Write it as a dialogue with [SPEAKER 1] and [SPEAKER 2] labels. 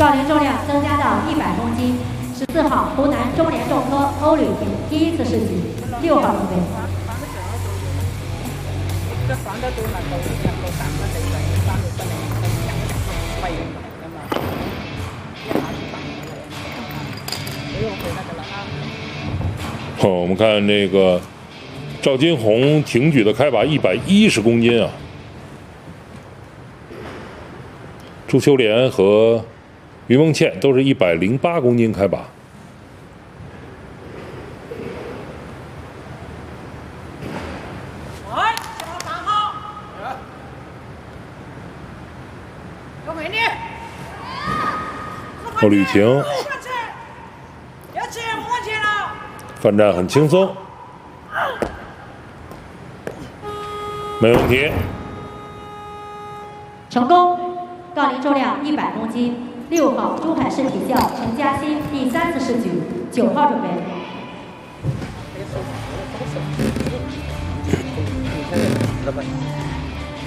[SPEAKER 1] 杠铃重量增加到100公斤。14号湖南中联重科欧吕婷第一次试举，6号准备。
[SPEAKER 2] cái khoảng đó tôi là tôi tạm nó thì là ba mươi cái này quay nhưng mà cái hả thì bằng nếu không thì nó là
[SPEAKER 3] 好，我们看这个赵金红挺举的开把110公斤啊，朱秋莲和于梦倩都是108公斤开把。欧吕婷犯战很轻松，没问题，
[SPEAKER 1] 成功。杠铃重量100公斤，6号珠海市体校陈嘉欣第3次试举，9号准备。